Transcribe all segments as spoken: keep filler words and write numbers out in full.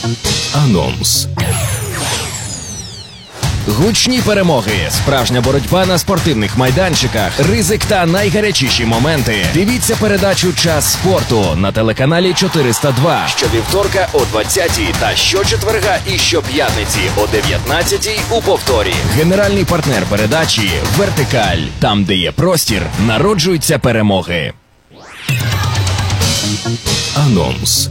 Анонс. Гучні перемоги, справжня боротьба на спортивних майданчиках, ризик та найгарячіші моменти. Дивіться передачу «Час спорту» на телеканалі чотириста два щовівторка о двадцятій та щочетверга і щоп'ятниці о дев'ятнадцятій у повторі. Генеральний партнер передачі «Вертикаль». Там, де є простір, народжуються перемоги. Анонс.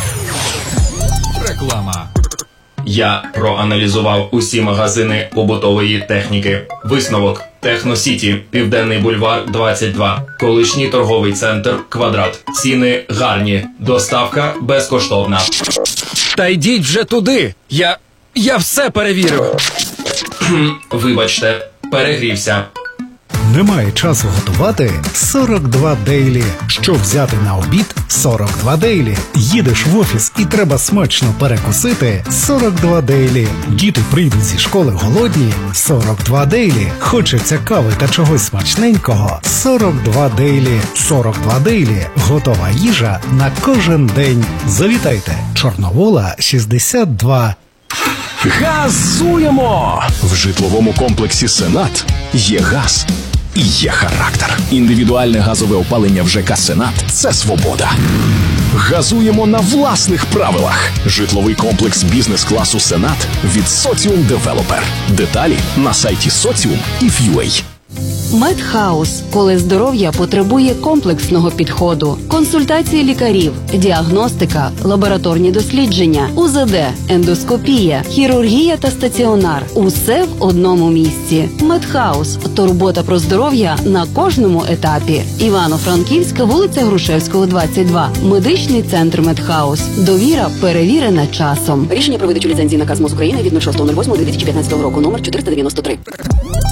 Реклама. Я проаналізував усі магазини побутової техніки. Висновок: Техносіті, Південний бульвар, двадцять два. Колишній торговий центр «Квадрат». Ціни гарні. Доставка безкоштовна. Та йдіть вже туди. Я... я все перевірив. Вибачте, перегрівся. Немає часу готувати? сорок два Дейлі. Щоб взяти на обід? сорок два Дейлі. Їдеш в офіс і треба смачно перекусити? сорок два Дейлі. Діти прийдуть зі школи голодні? сорок два Дейлі. Хочеться кави та чогось смачненького? сорок два Дейлі. сорок два Дейлі. Готова їжа на кожен день. Завітайте. Чорновола, шістдесят два. Газуємо! В житловому комплексі «Сенат» є газ і є характер. Індивідуальне газове опалення в ЖК «Сенат» – це свобода. Газуємо на власних правилах. Житловий комплекс бізнес-класу «Сенат» від Соціум Девелопер. Деталі на сайті соціум і ф'юей. Медхаус, коли здоров'я потребує комплексного підходу. Консультації лікарів, діагностика, лабораторні дослідження, УЗД, ендоскопія, хірургія та стаціонар. Усе в одному місці. Медхаус. Турбота про здоров'я на кожному етапі. Івано-Франківська, вулиця Грушевського, двадцять два. Медичний центр Медхаус. Довіра перевірена часом. Рішення про видачу ліцензії наказ МОЗ України від шостого лютого дві тисячі п'ятнадцятого року, номер чотириста дев'яносто три.